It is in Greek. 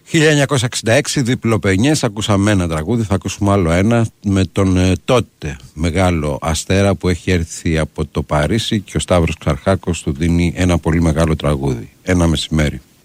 1966 διπλοπενιές, ακούσαμε ένα τραγούδι, θα ακούσουμε άλλο ένα με τον τότε μεγάλο αστέρα που έχει έρθει από το Παρίσι και ο Σταύρος Ξαρχάκος του δίνει ένα πολύ μεγάλο τραγούδι, Ένα μεσημέρι.